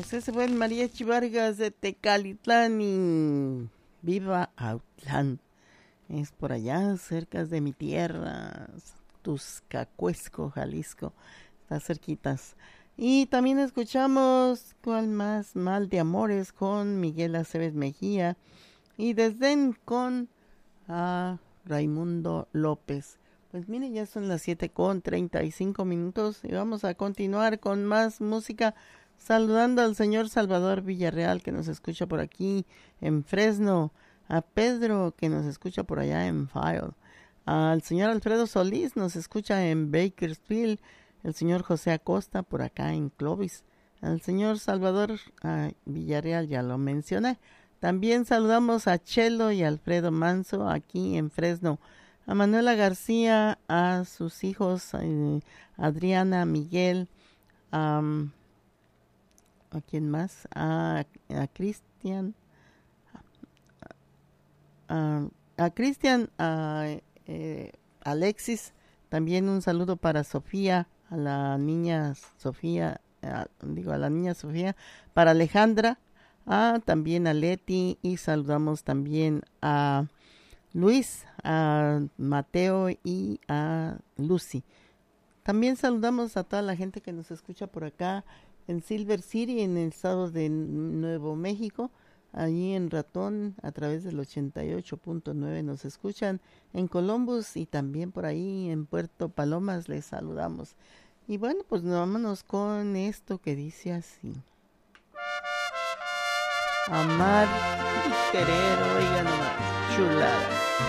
Pues ese fue el Mariachi Vargas de Tecalitlán y viva Autlán. Es por allá, cerca de mi tierra, Tuscacuesco, Jalisco. Está cerquitas. Y también escuchamos ¿cuál más? Mal de Amores con Miguel Aceves Mejía y Desdén con Raimundo López. Pues miren, ya son las 7:35 y vamos a continuar con más música, saludando al señor Salvador Villarreal que nos escucha por aquí en Fresno, a Pedro que nos escucha por allá en File, al señor Alfredo Solís nos escucha en Bakersfield, el señor José Acosta por acá en Clovis, al señor Salvador Villarreal ya lo mencioné. También saludamos a Chelo y Alfredo Manso aquí en Fresno, a Manuela García, a sus hijos Adriana, Miguel, ¿a quién más? A Cristian, a Cristian, Alexis, también un saludo para Sofía, a la niña Sofía, a la niña Sofía, para Alejandra, también a Leti, y saludamos también a Luis, a Mateo y a Lucy. También saludamos a toda la gente que nos escucha por acá en Silver City, en el estado de Nuevo México, allí en Ratón, a través del 88.9 nos escuchan, en Columbus y también por ahí en Puerto Palomas les saludamos. Y bueno, pues vámonos con esto que dice así. Amar y querer, oigan nomás, chulada.